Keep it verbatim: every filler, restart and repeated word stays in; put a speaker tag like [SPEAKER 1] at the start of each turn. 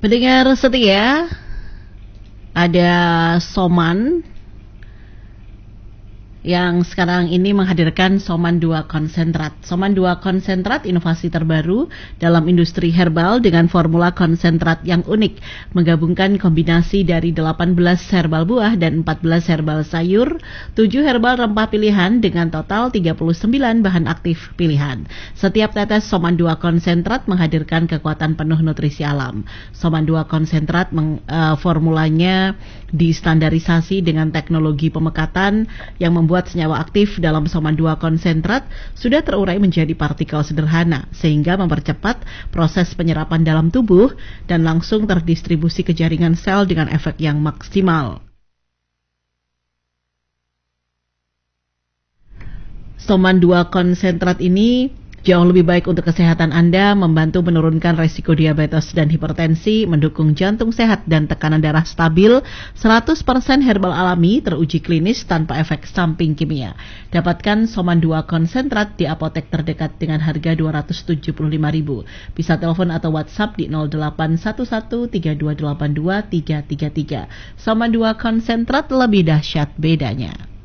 [SPEAKER 1] Pendengar setia, ada Soman yang sekarang ini menghadirkan Soman dua konsentrat. Soman dua konsentrat inovasi terbaru dalam industri herbal dengan formula konsentrat yang unik, menggabungkan kombinasi dari delapan belas herbal buah dan empat belas herbal sayur, tujuh herbal rempah pilihan dengan total tiga puluh sembilan bahan aktif pilihan. Setiap tetes Soman dua konsentrat menghadirkan kekuatan penuh nutrisi alam. Soman dua konsentrat meng, uh, formulanya distandarisasi dengan teknologi pemekatan yang membuat senyawa aktif dalam Soman dua konsentrat sudah terurai menjadi partikel sederhana sehingga mempercepat proses penyerapan dalam tubuh dan langsung terdistribusi ke jaringan sel dengan efek yang maksimal. Soman dua konsentrat ini jauh lebih baik untuk kesehatan Anda, membantu menurunkan resiko diabetes dan hipertensi, mendukung jantung sehat dan tekanan darah stabil, seratus persen herbal alami, teruji klinis tanpa efek samping kimia. Dapatkan Soman dua konsentrat di apotek terdekat dengan harga dua ratus tujuh puluh lima ribu rupiah. Bisa telepon atau WhatsApp di nol delapan satu satu tiga dua delapan dua tiga tiga tiga. Soman dua konsentrat, lebih dahsyat bedanya.